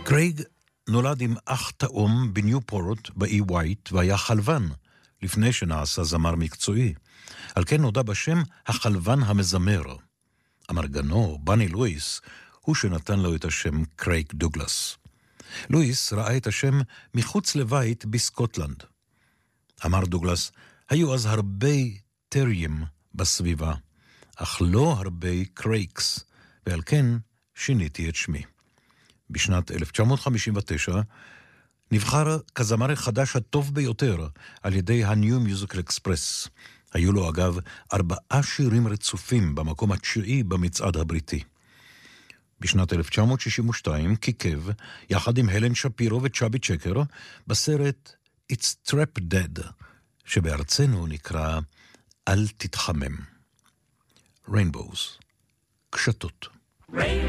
קרייג נולד עם אח תאום בניופורט באי ווייט, והיה חלבן, לפני שנעשה זמר מקצועי. על כן נודע בשם החלבן המזמר. המרגנו, בני לואיס, הוא שנתן לו את השם קרייג דוגלס. לואיס ראה את השם מחוץ לבית בסקוטלנד. אמר דוגלס, היו אז הרבה טריים בסביבה, אך לא הרבה קרייקס, ועל כן שיניתי את שמי. בשנת 1959 נבחר כזמר החדש הטוב ביותר על ידי ה-New Musical Express. היו לו אגב 4 שירים רצופים במקום ה9 במצעד הבריטי. בשנת 1962 כיכב יחד עם הלן שפירו וצ'אבי צ'קר בסרט It's Trap Dead, שבארצנו נקרא אל תתחמם. Rainbows, קשתות.